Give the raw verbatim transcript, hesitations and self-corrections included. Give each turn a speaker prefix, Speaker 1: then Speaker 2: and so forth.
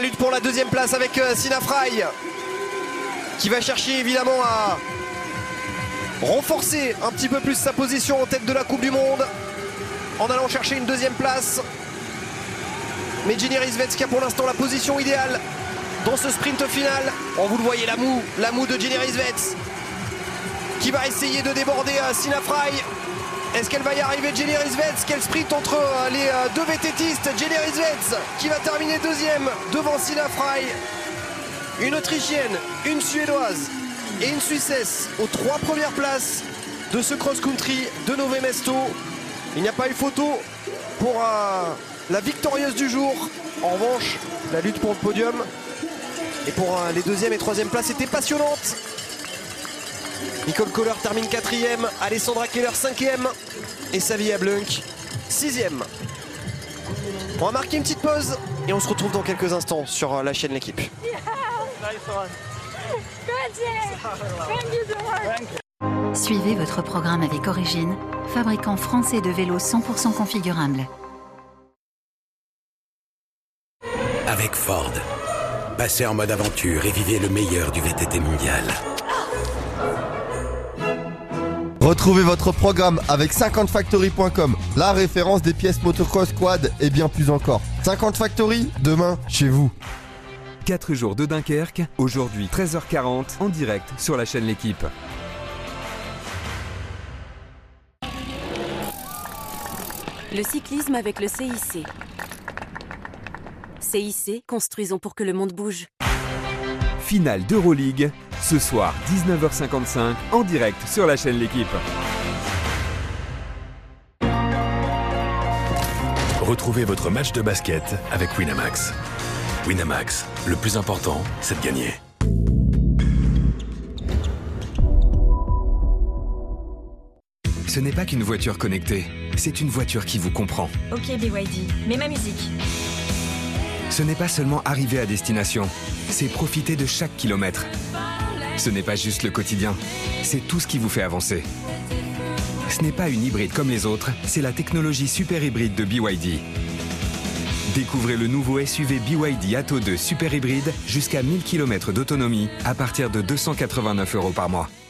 Speaker 1: lutte pour la deuxième place avec euh, Sina Frey, qui va chercher évidemment à renforcer un petit peu plus sa position en tête de la Coupe du Monde en allant chercher une deuxième place. Mais Jenny Rissveds qui a pour l'instant la position idéale dans ce sprint final. Oh, vous le voyez, la moue, la moue de Jenny Rissveds qui va essayer de déborder euh, Sina Frey. Est-ce qu'elle va y arriver, Jenny Rissveds? Quel sprint entre euh, les euh, deux vététistes. Jenny Rissveds qui va terminer deuxième devant Sina Frey. Une Autrichienne, une Suédoise et une Suissesse aux trois premières places de ce cross-country de Nové Mesto. Il n'y a pas eu photo pour euh, la victorieuse du jour. En revanche, la lutte pour le podium et pour euh, les deuxième et troisième places était passionnante. Nicole Kohler termine quatrième, Alessandra Keller cinquième et Savia Blunk sixième. On va marquer une petite pause et on se retrouve dans quelques instants sur euh, la chaîne L'équipe.
Speaker 2: Suivez votre programme avec Origine, fabricant français de vélos cent pour cent configurables.
Speaker 3: Avec Ford, passez en mode aventure et vivez le meilleur du V T T mondial.
Speaker 4: Retrouvez votre programme avec cinquante factory point com, la référence des pièces motocross, quad et bien plus encore. cinquante Factory, demain, chez vous.
Speaker 5: quatre jours de Dunkerque, aujourd'hui treize heures quarante, en direct sur la chaîne L'équipe.
Speaker 6: Le cyclisme avec le C I C. C I C, construisons pour que le monde bouge.
Speaker 5: Finale d'Euroleague, ce soir dix-neuf heures cinquante-cinq, en direct sur la chaîne L'équipe.
Speaker 3: Retrouvez votre match de basket avec Winamax. Winamax, le plus important, c'est de gagner.
Speaker 7: Ce n'est pas qu'une voiture connectée, c'est une voiture qui vous comprend.
Speaker 8: Ok B Y D, mets ma musique.
Speaker 7: Ce n'est pas seulement arriver à destination, c'est profiter de chaque kilomètre. Ce n'est pas juste le quotidien, c'est tout ce qui vous fait avancer. Ce n'est pas une hybride comme les autres, c'est la technologie super hybride de B Y D. Découvrez le nouveau S U V B Y D Atto deux super hybride jusqu'à mille kilomètres d'autonomie à partir de deux cent quatre-vingt-neuf euros par mois.